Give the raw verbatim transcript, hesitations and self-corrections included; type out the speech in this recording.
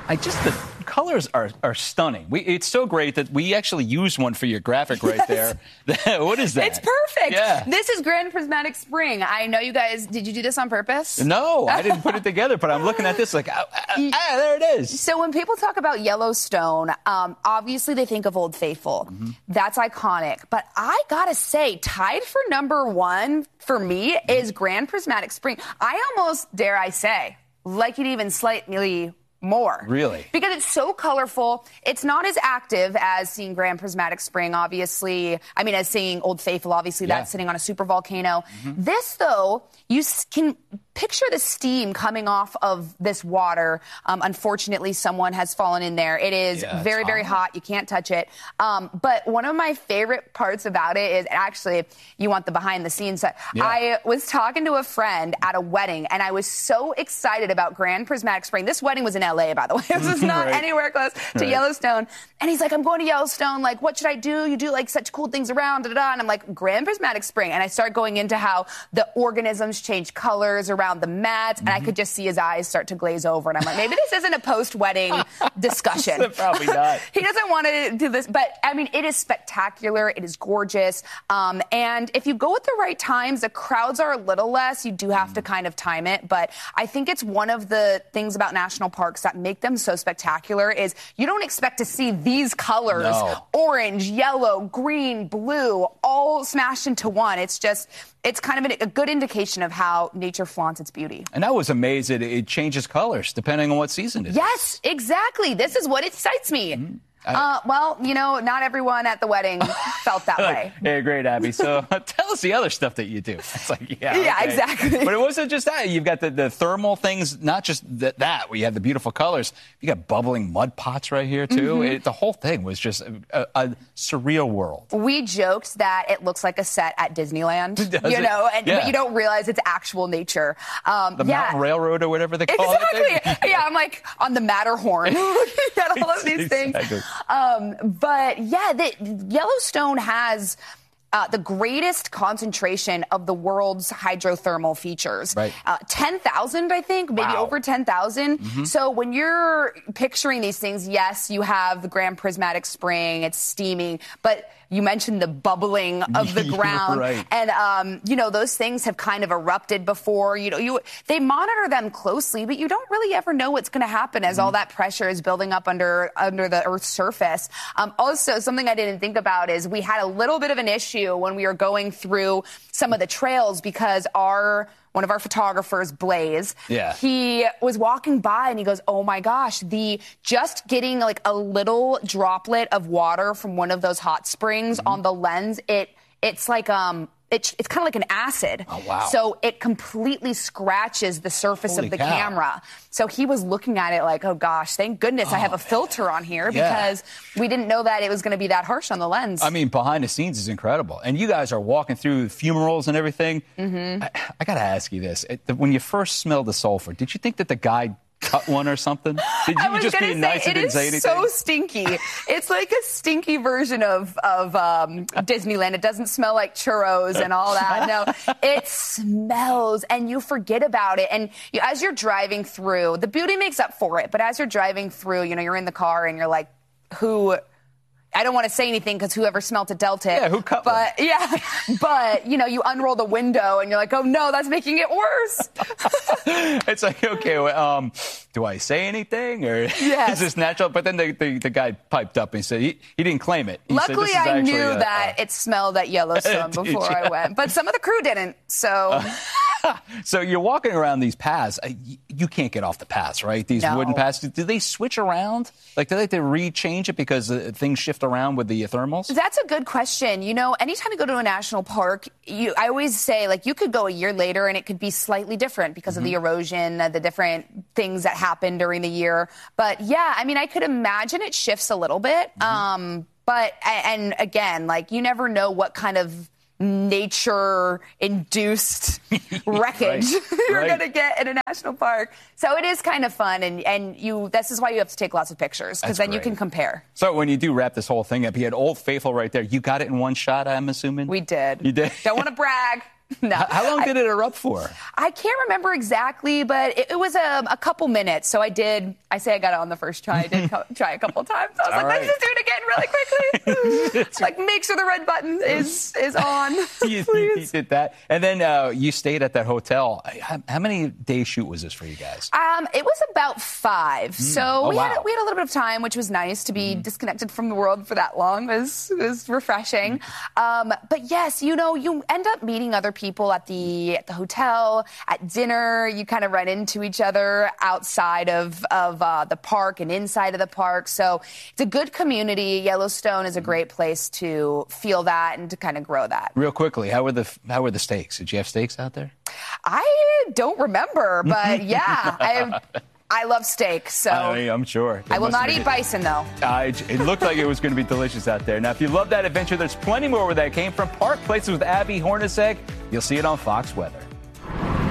I just the colors are are stunning. We, it's so great that we actually used one for your graphic right yes. there. What is that? It's perfect. Yeah. This is Grand Prismatic Spring. I know you guys. Did you do this on purpose? No, I didn't put it together, but I'm looking at this like, ah, ah, ah, there it is. So when people talk about Yellowstone, um, obviously they think of Old Faithful. Mm-hmm. That's iconic. But I gotta say, tied for number one for me mm-hmm. is Grand Prismatic Spring. I almost, dare I say, like it even slightly more. Really? Because it's so colorful. It's not as active as seeing Grand Prismatic Spring, obviously. I mean, as seeing Old Faithful, obviously, yeah. that's sitting on a super volcano. Mm-hmm. This, though, you can picture the steam coming off of this water. Um, unfortunately, someone has fallen in there. It is yeah, very, very hot. hot. You can't touch it. Um, but one of my favorite parts about it is, actually, you want the behind-the-scenes. Yeah. I was talking to a friend at a wedding, and I was so excited about Grand Prismatic Spring. This wedding was in L A, by the way. This is not right. anywhere close to right. Yellowstone. And he's like, I'm going to Yellowstone. Like, what should I do? You do, like, such cool things around, da-da-da. And I'm like, Grand Prismatic Spring. And I start going into how the organisms change colors around the mats. Mm-hmm. And I could just see his eyes start to glaze over. And I'm like, maybe this isn't a post-wedding discussion. Probably not. He doesn't want to do this. But, I mean, it is spectacular. It is gorgeous. Um, and if you go at the right times, the crowds are a little less. You do have mm. to kind of time it. But I think it's one of the things about national parks that make them so spectacular is you don't expect to see these colors, no. orange, yellow, green, blue, all smashed into one. It's just, it's kind of a good indication of how nature flaunts its beauty. And I was amazed that it changes colors depending on what season it is. Yes, exactly. This is what excites me. Mm-hmm. I, uh, well, you know, not everyone at the wedding felt that way. Yeah, great, Abby. So tell us the other stuff that you do. It's like, yeah. Yeah, okay. exactly. But it wasn't just that. You've got the, the thermal things, not just that, that, where you have the beautiful colors. You got bubbling mud pots right here, too. Mm-hmm. It, the whole thing was just a, a, a surreal world. We joked that it looks like a set at Disneyland, Does you it? know, and, yeah. but you don't realize it's actual nature. Um, the yeah. Mountain Railroad or whatever they call exactly. it. Exactly. Yeah, I'm like on the Matterhorn. Got all of these exactly. things. Um, But, yeah, the, Yellowstone has uh, the greatest concentration of the world's hydrothermal features. Right. Uh, ten thousand, I think, maybe wow. over ten thousand. Mm-hmm. So when you're picturing these things, yes, you have the Grand Prismatic Spring, it's steaming, but you mentioned the bubbling of the ground. Right. And, um, you know, those things have kind of erupted before. You know, you they monitor them closely, but you don't really ever know what's going to happen as mm. all that pressure is building up under under the Earth's surface. Um, also, something I didn't think about is we had a little bit of an issue when we were going through some of the trails because our one of our photographers, Blaze, yeah. he was walking by and he goes, oh, my gosh, the just getting like a little droplet of water from one of those hot springs mm-hmm. on the lens, it it's like um it, it's kind of like an acid. Oh, wow. So it completely scratches the surface Holy of the cow. camera. So he was looking at it like, oh, gosh, thank goodness oh, I have a filter on here yeah. because we didn't know that it was going to be that harsh on the lens. I mean, behind the scenes is incredible. And you guys are walking through fumerals and everything. Mm-hmm. I, I got to ask you this. It, when you first smelled the sulfur, did you think that the guy cut one or something? Did you I was just be say, nice and didn't say anything? It is so stinky. It's like a stinky version of, of um, Disneyland. It doesn't smell like churros and all that. No, it smells and you forget about it. And you, as you're driving through, the beauty makes up for it. But as you're driving through, you know, you're in the car and you're like, who... I don't want to say anything because whoever smelt it dealt it. Yeah, who cut But, one? yeah, but, you know, you unroll the window and you're like, oh, no, that's making it worse. It's like, okay, well, um, do I say anything? Or yes. is this natural? But then the, the, the guy piped up and he said he, he didn't claim it. He Luckily, said, I knew a, that uh, it smelled at Yellowstone before I went. But some of the crew didn't, so... Uh, so you're walking around these paths. Uh, you, you can't get off the paths, right? These no. wooden paths. Do they switch around? Like, do they have to re-change it because uh, things shift around with the thermals? That's a good question. You know, anytime you go to a national park, you, I always say, like, you could go a year later and it could be slightly different because mm-hmm. of the erosion, uh, the different things that happen during the year. But, yeah, I mean, I could imagine it shifts a little bit. Mm-hmm. Um, but, and again, like, you never know what kind of nature-induced wreckage right. you're right. going to get in a national park. So it is kind of fun, and, and you. This is why you have to take lots of pictures, because then great. you can compare. So when you do wrap this whole thing up, you had Old Faithful right there. You got it in one shot, I'm assuming? We did. You did? Don't want to brag. No. How long did I, it erupt for? I can't remember exactly, but it, it was a, a couple minutes. So I did, I say I got it on the first try. I did co- try a couple times. I was All like, right. let's just do it again really quickly. Like, make sure the red button is, is on. you, you did that. And then uh, you stayed at that hotel. How, how many day shoot was this for you guys? Um, it was about five. Mm. So oh, we, wow. had, we had a little bit of time, which was nice to be mm. disconnected from the world for that long. It was, it was refreshing. Mm. Um, but yes, you know, you end up meeting other people at the at the hotel, at dinner. You kind of run into each other outside of, of uh, the park and inside of the park. So it's a good community. Yellowstone is a great place to feel that and to kind of grow that. Real quickly, how were the how were the steaks? Did you have steaks out there? I don't remember, but yeah, I I love steak, so I mean, I'm sure. I will not eat bison, though. Uh, it looked like it was going to be delicious out there. Now, if you love that adventure, there's plenty more where that came from. Park Places with Abby Hornacek. You'll see it on Fox Weather.